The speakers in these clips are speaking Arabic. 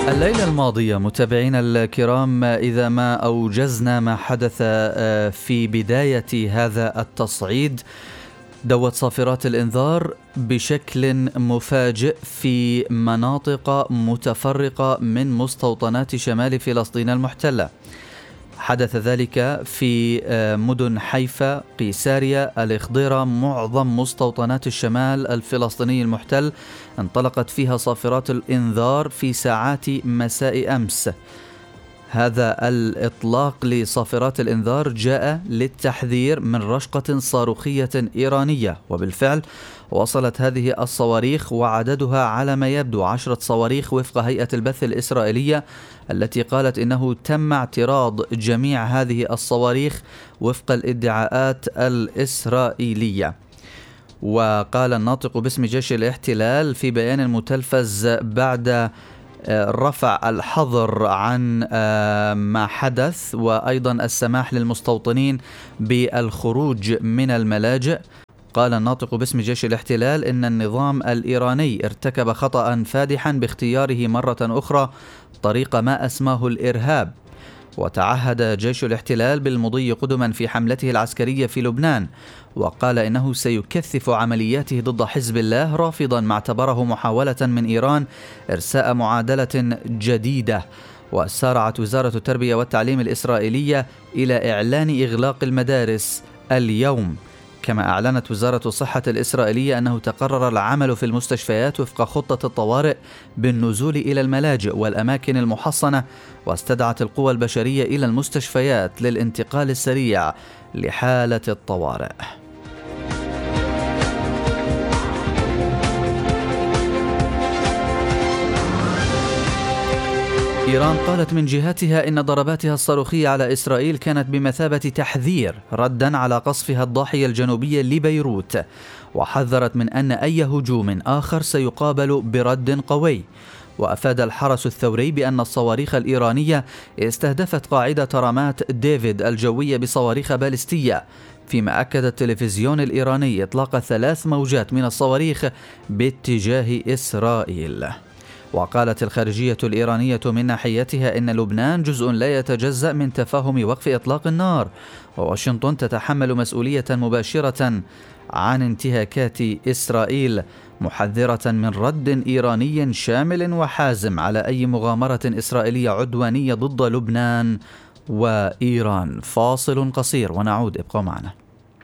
الليلة الماضية متابعينا الكرام، إذا ما أوجزنا ما حدث في بداية هذا التصعيد، دوت صافرات الإنذار بشكل مفاجئ في مناطق متفرقة من مستوطنات شمال فلسطين المحتلة. حدث ذلك في مدن حيفا، قيساريا، الإخضيرة، معظم مستوطنات الشمال الفلسطيني المحتل انطلقت فيها صافرات الإنذار في ساعات مساء أمس. هذا الإطلاق لصافرات الإنذار جاء للتحذير من رشقة صاروخية إيرانية، وبالفعل وصلت هذه الصواريخ وعددها على ما يبدو 10 صواريخ وفق هيئة البث الإسرائيلية، التي قالت إنه تم اعتراض جميع هذه الصواريخ وفق الادعاءات الإسرائيلية. وقال الناطق باسم جيش الاحتلال في بيان متلفز بعد رفع الحظر عن ما حدث وأيضا السماح للمستوطنين بالخروج من الملاجئ، قال الناطق باسم جيش الاحتلال إن النظام الإيراني ارتكب خطأ فادحا باختياره مرة أخرى طريق ما أسماه الإرهاب. وتعهد جيش الاحتلال بالمضي قدما في حملته العسكرية في لبنان، وقال إنه سيكثف عملياته ضد حزب الله، رافضا ما اعتبره محاولة من إيران إرساء معادلة جديدة. وسارعت وزارة التربية والتعليم الإسرائيلية إلى إعلان إغلاق المدارس اليوم. كما أعلنت وزارة الصحة الإسرائيلية أنه تقرر العمل في المستشفيات وفق خطة الطوارئ بالنزول إلى الملاجئ والأماكن المحصنة، واستدعت القوى البشرية إلى المستشفيات للانتقال السريع لحالة الطوارئ. إيران قالت من جهتها إن ضرباتها الصاروخية على إسرائيل كانت بمثابة تحذير ردا على قصفها الضاحية الجنوبية لبيروت، وحذرت من أن أي هجوم آخر سيقابل برد قوي. وأفاد الحرس الثوري بأن الصواريخ الإيرانية استهدفت قاعدة رامات ديفيد الجوية بصواريخ باليستية، فيما أكد التلفزيون الإيراني إطلاق 3 موجات من الصواريخ باتجاه إسرائيل. وقالت الخارجية الإيرانية من ناحيتها إن لبنان جزء لا يتجزأ من تفاهم وقف إطلاق النار، وواشنطن تتحمل مسؤولية مباشرة عن انتهاكات إسرائيل، محذرة من رد إيراني شامل وحازم على أي مغامرة إسرائيلية عدوانية ضد لبنان وإيران. فاصل قصير ونعود، ابقوا معنا.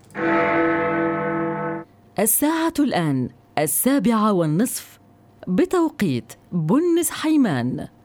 الساعة الآن 7:30 بتوقيت بنس حيمان.